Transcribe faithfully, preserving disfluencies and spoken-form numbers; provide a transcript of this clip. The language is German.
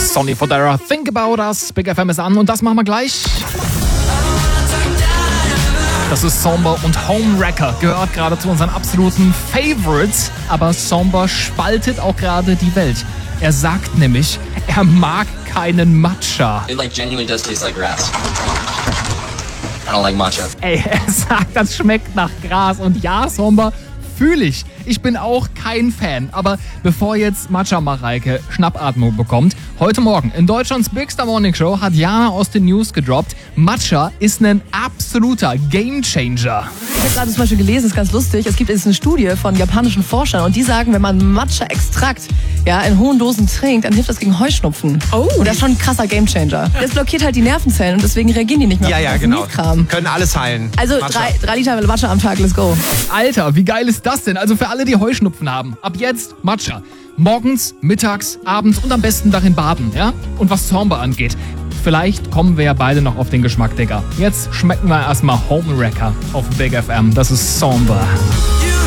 Sonny Fodera, Think About Us. Big F M ist an und das machen wir gleich. Das ist Somber und Homewrecker, gehört gerade zu unseren absoluten Favorites. Aber Somber spaltet auch gerade die Welt. Er sagt nämlich, er mag keinen Matcha. It like genuinely does taste like grass. I don't like matcha. Ey, er sagt, das schmeckt nach Gras. Und ja, Somber, fühle ich. Ich bin auch kein Fan. Aber bevor jetzt Matcha Mareike Schnappatmung bekommt, heute Morgen in Deutschlands Big Star Morning Show hat Jana aus den News gedroppt, Matcha ist ein absoluter Gamechanger. Ich habe gerade zum Beispiel gelesen, ist ganz lustig, es gibt jetzt eine Studie von japanischen Forschern und die sagen, wenn man Matcha-Extrakt ja, in hohen Dosen trinkt, dann hilft das gegen Heuschnupfen. Oh. Und das ist schon ein krasser Gamechanger. Das blockiert halt die Nervenzellen und deswegen reagieren die nicht mehr ja, auf ja, den genau. Kram. Können alles heilen. Also drei, drei Liter Matcha am Tag, let's go. Alter, wie geil ist das denn? Also für alle, die Heuschnupfen haben, ab jetzt Matcha. Morgens, mittags, abends und am besten darin baden, ja? Und was Somber angeht, vielleicht kommen wir ja beide noch auf den Geschmack, Digga. Jetzt schmecken wir erstmal Homewrecker auf Big F M. Das ist Somber.